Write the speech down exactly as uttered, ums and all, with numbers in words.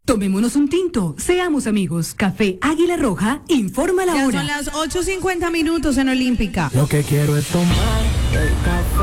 Tomémonos un tinto, seamos amigos. Café Águila Roja, informa la Ya hora. son las ocho cincuenta minutos en Olímpica. Lo que quiero es tomar el café.